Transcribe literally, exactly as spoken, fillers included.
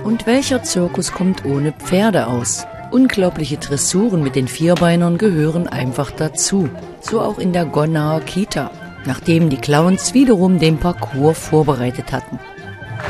Und welcher Zirkus kommt ohne Pferde aus? Unglaubliche Dressuren mit den Vierbeinern gehören einfach dazu. So auch in der Gonnaer Kita, nachdem die Clowns wiederum den Parcours vorbereitet hatten.